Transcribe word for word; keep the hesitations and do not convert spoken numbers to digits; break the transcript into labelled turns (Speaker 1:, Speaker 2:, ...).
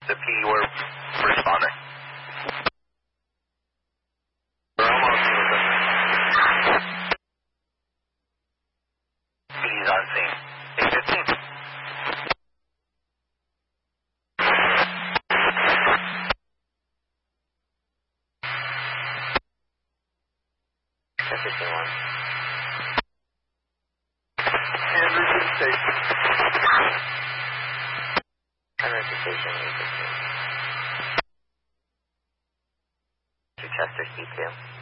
Speaker 1: The P, we're responding. We're almost with them. P's on scene. eight fifteen. ten fifteen one. Andrew to the station. Andrew to station eight fifteen. To Chester C two.